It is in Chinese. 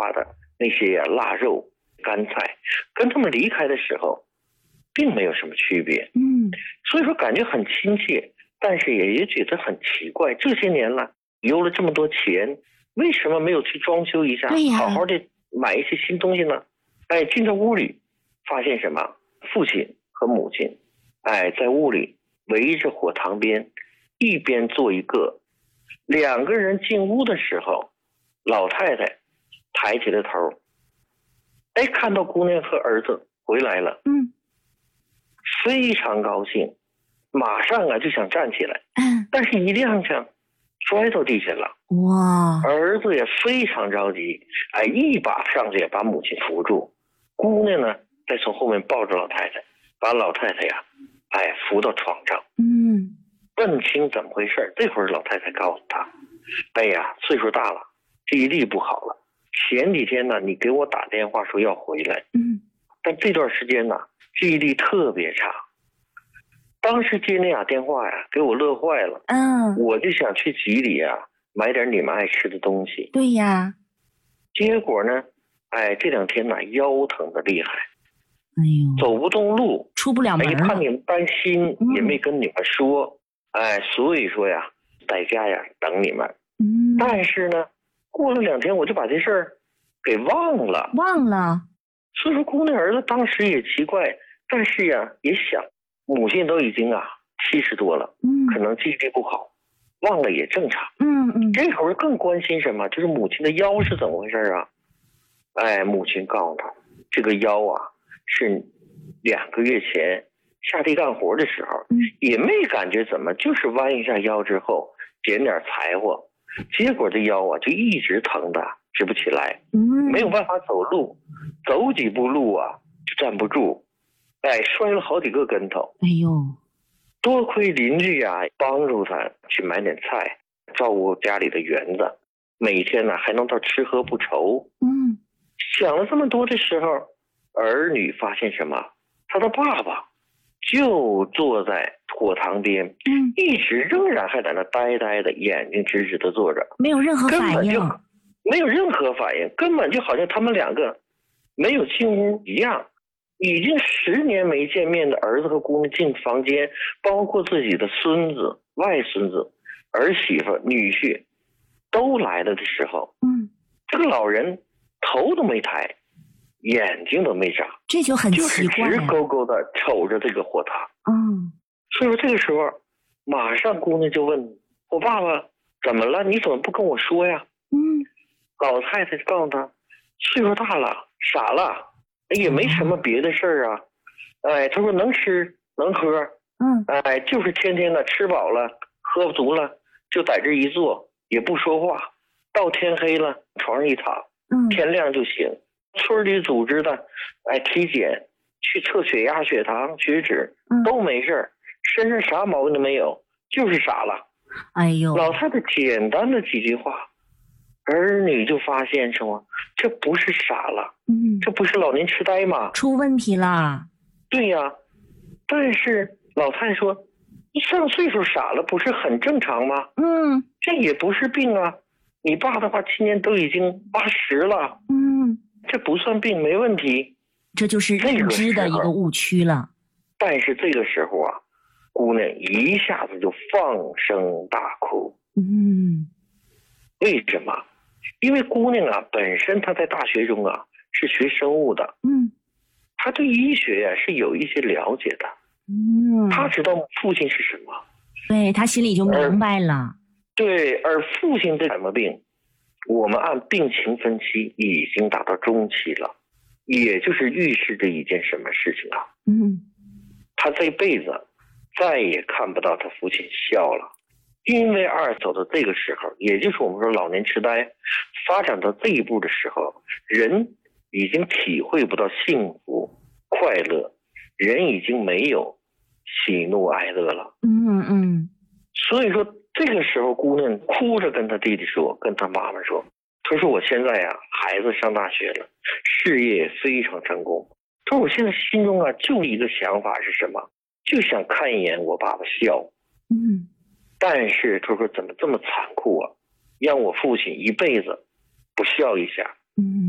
化的那些腊肉、干菜，跟他们离开的时候并没有什么区别。所以说感觉很亲切，但是也觉得很奇怪，这些年了有了这么多钱，为什么没有去装修一下，好好的买一些新东西呢？进到屋里发现什么？父亲和母亲在屋里围着火塘边，一边做一个。两个人进屋的时候，老太太抬起了头，看到姑娘和儿子回来了，非常高兴，马上就想站起来，但是一踉跄摔到地下了。哇！儿子也非常着急，一把上去把母亲扶住，姑娘呢再从后面抱着老太太，把老太太扶到床上。问清怎么回事，这会儿老太太告诉他，岁数大了，记忆力不好了，前几天呢你给我打电话说要回来，但这段时间呢记忆力特别差，当时接那俩电话给我乐坏了。我就想去集里买点你们爱吃的东西。 对呀。 结果呢这两天呢腰疼的厉害，走不动路， 出不了门了。 怕你们担心，也没跟你们说，所以说在家等你们。但是呢过了2天我就把这事儿给忘了。所以说姑娘儿子当时也奇怪，但是也想母亲都已经70多了，可能记忆力不好，忘了也正常。这会儿更关心什么，就是母亲的腰是怎么回事母亲告诉他，这个腰是2个月前下地干活的时候，也没感觉怎么，就是弯一下腰之后捡点柴火，结果这腰就一直疼的直不起来，没有办法走路，走几步路就站不住，摔了好几个跟头。多亏邻居帮助他去买点菜，照顾家里的园子，每天还能到吃喝不愁。想了这么多的时候，儿女发现什么？他的爸爸就坐在火塘边，一直仍然还在那呆呆的，眼睛直直的坐着， 没有任何反应， 没有任何反应，根本就好像他们两个没有进屋一样。已经10年没见面的儿子和姑娘进房间，包括自己的孙子、外孙子、儿媳妇、女婿都来了的时候，这个老人头都没抬，眼睛都没眨， 这就很奇怪， 就是直勾勾的瞅着这个火塘。所以说这个时候马上姑娘就问我爸爸怎么了，你怎么不跟我说呀？老太太告诉他，岁数大了，傻了，也没什么别的事儿他说能吃能喝，就是天天的吃饱了喝足了就在这一坐，也不说话，到天黑了床上一躺，天亮就醒。村里组织的体检，去测血压、血糖、血脂都没事，身上啥毛病都没有，就是傻了。老太太简单的几句话，儿女就发现什么？这不是傻了，这不是老年痴呆吗？ 出问题了。 对呀，但是老太太说，你上岁数傻了不是很正常吗？这也不是病你爸的话今年都已经80了，这不算病，没问题。 这就是认知的一个误区了。 但是这个时候姑娘一下子就放声大哭。为什么？因为姑娘本身她在大学中是学生物的，她对医学是有一些了解的，她知道父亲是什么， 对，她心里就明白了。 对，而父亲这什么病，我们按病情分期已经达到中期了，也就是预示着一件什么事情他这辈子再也看不到他父亲笑了。因为走到这个时候，也就是我们说老年痴呆发展到这一步的时候，人已经体会不到幸福快乐，人已经没有喜怒哀乐了。所以说这个时候姑娘哭着跟她弟弟说，跟她妈妈说，她说我现在孩子上大学了，事业非常成功，她说我现在心中就一个想法是什么，就想看一眼我爸爸笑。但是他说怎么这么残酷让我父亲一辈子不笑一下。